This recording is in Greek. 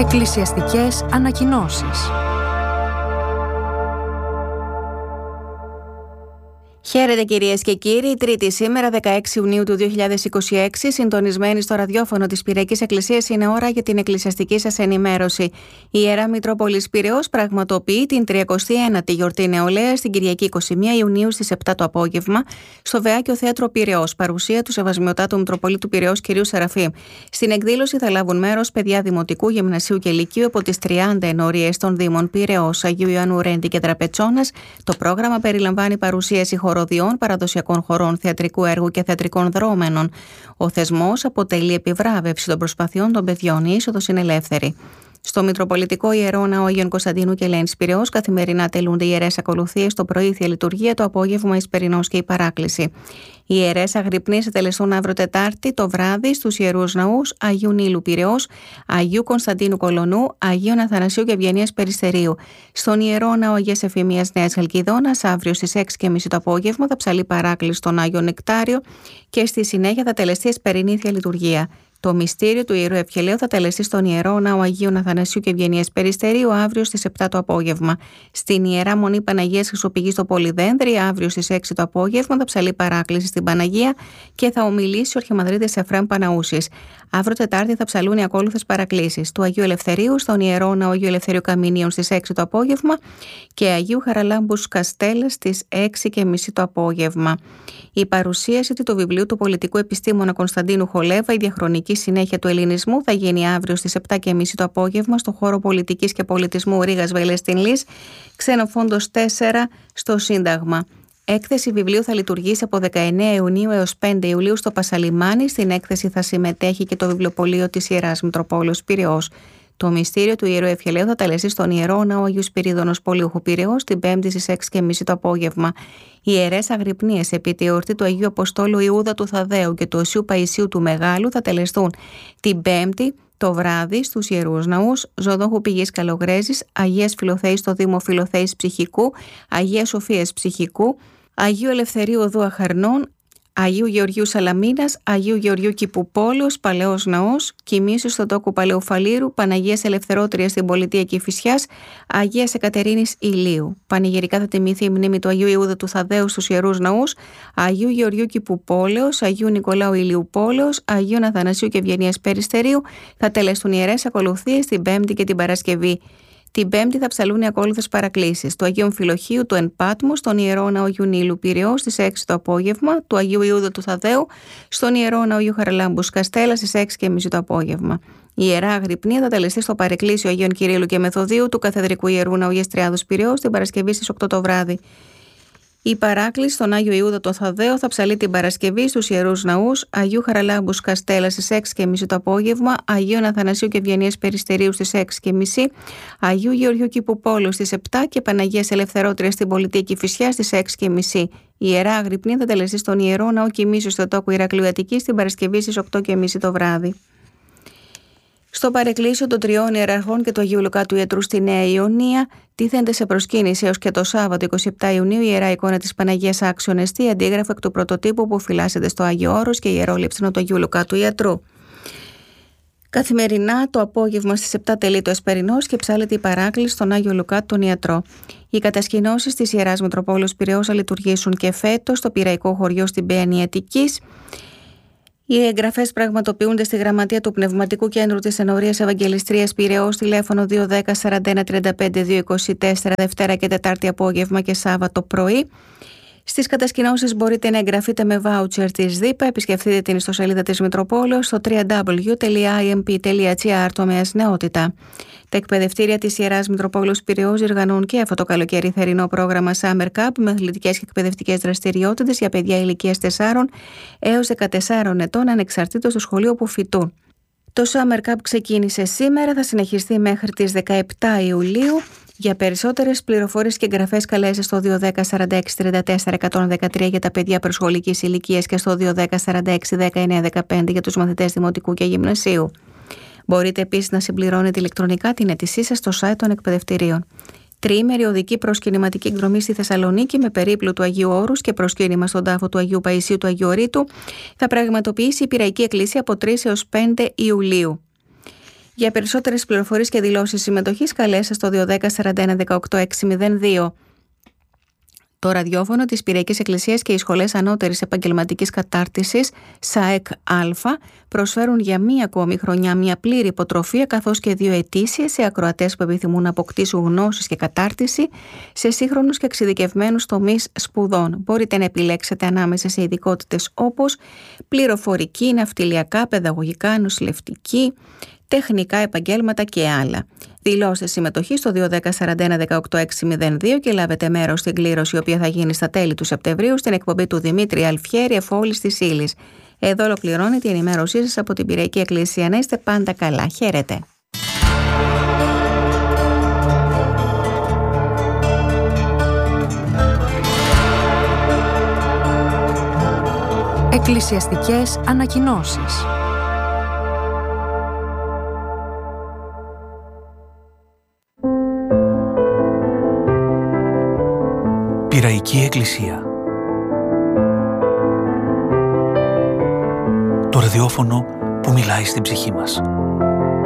Εκκλησιαστικές ανακοινώσεις. Χαίρετε κυρίες και κύριοι, Τρίτη σήμερα 16 Ιουνίου του 2026, συντονισμένοι στο ραδιόφωνο της Πυριακής Εκκλησίας, είναι ώρα για την εκκλησιαστική σας ενημέρωση. Η Ιερά Μητρόπολης Πειραιώς πραγματοποιεί την 39η γιορτή νεολαίας την Κυριακή 21 Ιουνίου στις 7 το απόγευμα στο Βεάκιο Θέατρο Πειραιώς, παρουσία του Σεβασμιωτάτου Μητροπολίτου Πειραιώς κ. Σεραφείμ. Στην εκδήλωση θα λάβουν μέρος παιδιά δημοτικού, γυμνασίου και λυκείου από τις 30 ενορίες των Δήμων Πειραιώς, Αγίου Ιωάννου Ρέντη και Τραπετσόνας. Το πρόγραμμα περιλαμβάνει παρουσίαση χοροδιών, παραδοσιακών χορών, θεατρικού έργου και θεατρικών δρόμενων. Ο θεσμός αποτελεί επιβράβευση των προσπαθειών των παιδιών. Η είσοδος είναι ελεύθερη. Στο Μητροπολιτικό Ιερό Ναό Αγίων Κωνσταντίνου και Ελένης Πειραιώς καθημερινά τελούνται ιερές ακολουθίες, το πρωί Θεία Λειτουργία, το απόγευμα Εσπερινός και η Παράκληση. Οι ιερές αγρυπνίες τελεστούν αύριο Τετάρτη το βράδυ στους Ιερούς Ναούς Αγίου Νείλου Πειραιώς, Αγίου Κωνσταντίνου Κολονού, Αγίων Αθανασίου και Ευγενίας Περιστερίου. Στον Ιερό Ναό Αγίας Εφημίας Νέας Χαλκιδόνας, αύριο στις 6:30 το απόγευμα θα ψαλεί Παράκληση στον Άγιο Νεκτάριο και στη συνέχεια θα τελεστεί Εσπερινή Θεία Λειτουργία. Το μυστήριο του Ιερού Ευχελαίου θα τελεστεί στον Ιερό Ναό Αγίων Αθανασίου και Ευγενίας Περιστερίου αύριο στις 7 το απόγευμα. Στην Ιερά Μονή Παναγίας Χρυσοπηγής στο Πολυδένδρη, αύριο στις 6 το απόγευμα θα ψαλεί Παράκληση στην Παναγία και θα ομιλήσει ο Αρχιμανδρίτης Εφραίμ Παναούσης. Αύριο Τετάρτη θα ψαλούν οι ακόλουθες παρακλήσεις του Αγίου Ελευθερίου στον Ιερό Ναό Αγίου Ελευθερίου Καμινίων στις 6 το απόγευμα και Αγίου Χαραλάμπου Καστέλα στις 6:30 το απόγευμα. Η παρουσίαση του βιβλίου του πολιτικού επιστήμονα Κωνσταντίνου Χολέβα, η διαχρονική συνέχεια του Ελληνισμού, θα γίνει αύριο στις 7:30 το απόγευμα στο χώρο Πολιτικής και Πολιτισμού Ρήγας Βελέστην Λύς, Ξενοφόντος 4 στο Σύνταγμα. Έκθεση βιβλίου θα λειτουργήσει από 19 Ιουνίου έως 5 Ιουλίου στο Πασαλιμάνι. Στην έκθεση θα συμμετέχει και το βιβλιοπωλείο της Ιεράς Μητροπόλεως Πειραιώς. Το μυστήριο του Ιερού Ευχελαίου θα τελεστεί στον Ιερό Ναό Αγίου Σπυρίδωνος Πολύουχου Πειραιώς την 5η στις 6:30 το απόγευμα. Οι ιερές αγρυπνίες επί τη εορτή του Αγίου Αποστόλου Ιούδα του Θαδαίου και του Οσίου Παϊσίου του Μεγάλου θα τελεστούν την 5η το βράδυ στους Ιερούς Ναούς Ζωδόχου Πηγής Καλογρέζης, Αγίας Φιλοθέης στο Δήμο Φιλοθέης Ψυχικού, Αγίας Σοφίας Ψυχικού, Αγίου Ελευθερίου Οδού Αχαρνών, Αγίου Γεωργίου Σαλαμίνας, Αγίου Γεωργίου Κηπουπόλεως, Παλαιός Ναός, Κοιμήσου στο τόκο Παλαιοφαλήρου, Παναγίας Ελευθερότριας στην πολιτεία Κηφισιάς, Αγίας Εκατερίνης Ηλίου. Πανηγυρικά θα τιμηθεί η μνήμη του Αγίου Ιούδα του Θαδαίου στους Ιερούς Ναούς, Αγίου Γεωργίου Κηπουπόλεως, Αγίου Νικολάου Ηλιουπόλεως, Αγίου Αθανασίου και Ευγενίας Περιστερίου. Θα τελεστούν ιερές ακολουθίες την Πέμπτη και την Παρασκευή. Την Πέμπτη θα ψαλούν οι ακόλουθες παρακλήσεις του Αγίου Φιλοχίου του Εν Πάτμου στον Ιερό Ναό Αγίου Νείλου Πειραιώς στις 6 το απόγευμα, του Αγίου Ιούδα του Θαδαίου στον Ιερό Ναό Αγίου Χαραλάμπου Καστέλα στις 6:30 το απόγευμα. Η Ιερά Αγρυπνία θα τελεστεί στο Παρεκκλήσιο Αγίων Κυρίλλου και Μεθοδίου του Καθεδρικού Ιερού Ναού Γεστριάδος Πειραιώς την Παρασκευή στις 8 το βράδυ. Η παράκληση στον Άγιο Ιούδα το Θαδαίο θα ψαλεί την Παρασκευή στους Ιερούς Ναούς Αγίου Χαραλάμπου Καστέλα στις 6:30 το απόγευμα, Αγίων Αθανασίου και Ευγενίας Περιστερίου στις 6:30, Αγίου Γεωργίου Κηπουπόλεως στις 7 και Παναγίας Ελευθερότριας στην πολιτεία Κηφισιάς στις 6:30. Η Ιερά Αγρυπνία θα τελεστεί στον Ιερό Ναό Κοιμήσου στο τόκο Ηρακλείου Αττικής την Παρασκευή στις 8:30 το βράδυ. Στο παρεκκλήσιο των Τριών Ιεραρχών και του Αγίου Λουκά του Ιατρού στη Νέα Ιωνία τίθενται σε προσκύνηση έως και το Σάββατο 27 Ιουνίου η Ιερά Εικόνα της Παναγίας Άξιον Εστί, αντίγραφο εκ του πρωτοτύπου που φυλάσσεται στο Άγιο Όρος και ιερό λείψανο του Αγίου Λουκά του Ιατρού. Καθημερινά το απόγευμα στις 7 τελεί το Εσπερινός και ψάλεται η παράκληση στον Άγιο Λουκά τον Ιατρό. Οι κατασκηνώσεις της Ιεράς Μητροπόλεως Πειραιώς θα λειτουργήσουν και φέτος στο Πειραϊκό Χωριό στην Παιανία Αττικής. Οι εγγραφές πραγματοποιούνται στη Γραμματεία του Πνευματικού Κέντρου της Ενορίας Ευαγγελιστρίας Πειραιώς, τηλέφωνο 210 41 35 224, Δευτέρα και Τετάρτη απόγευμα και Σάββατο πρωί. Στις κατασκηνώσεις μπορείτε να εγγραφείτε με βάουτσερ της ΔΥΠΑ. Επισκεφτείτε την ιστοσελίδα της Μητροπόλεως στο www.imp.gr τομέας νεότητα. Τα εκπαιδευτήρια της Ιεράς Μητροπόλεως Πειραιώς διοργανώνουν και αυτό το καλοκαίρι θερινό πρόγραμμα Summer Cup με αθλητικές και εκπαιδευτικές δραστηριότητες για παιδιά ηλικίας 4 έως 14 ετών ανεξαρτήτως του σχολείου που φοιτούν. Το Summer Cup ξεκίνησε σήμερα, θα συνεχιστεί μέχρι τις 17 Ιουλίου. Για περισσότερες πληροφορίες και εγγραφές καλέστε στο 210 46 34 113 για τα παιδιά προσχολικής ηλικίας και στο 210 46 19 15 για τους μαθητές δημοτικού και γυμνασίου. Μπορείτε επίσης να συμπληρώνετε ηλεκτρονικά την αίτησή σας στο site των εκπαιδευτηρίων. Τριήμερη οδική προσκυνηματική εκδρομή στη Θεσσαλονίκη με περίπλου του Αγίου Όρους και προσκύνημα στον τάφο του Αγίου Παϊσίου του Αγίου Ρήτου θα πραγματοποιήσει η Πειραϊκή Εκκλησία από 3 έως 5 Ιουλίου. Για περισσότερες πληροφορίες και δηλώσεις συμμετοχής καλέστε στο 210 41 18 602. Το ραδιόφωνο της Πυριακής Εκκλησίας και οι σχολές ανώτερης επαγγελματικής κατάρτισης ΣΑΕΚ Α προσφέρουν για μία ακόμη χρονιά μια πλήρη υποτροφία καθώς και 2 ετήσιες σε ακροατές που επιθυμούν να αποκτήσουν γνώσεις και κατάρτιση σε σύγχρονους και εξειδικευμένους τομείς σπουδών. Μπορείτε να επιλέξετε ανάμεσα σε ειδικότητες όπως πληροφορική, ναυτιλιακά, παιδαγωγικά, νοσηλευτική, τεχνικά επαγγέλματα και άλλα. Δηλώστε συμμετοχή στο 210 41 18 602 και λάβετε μέρος στην κλήρωση, η οποία θα γίνει στα τέλη του Σεπτεμβρίου στην εκπομπή του Δημήτρη Αλφιέρη Εφόλης της Ήλης. Εδώ ολοκληρώνεται η ενημέρωσή σας από την Πυριακή Εκκλησία. Να είστε πάντα καλά. Χαίρετε. Εκκλησιαστικές ανακοινώσεις. Πυραϊκή Εκκλησία. Το ραδιόφωνο που μιλάει στην ψυχή μας.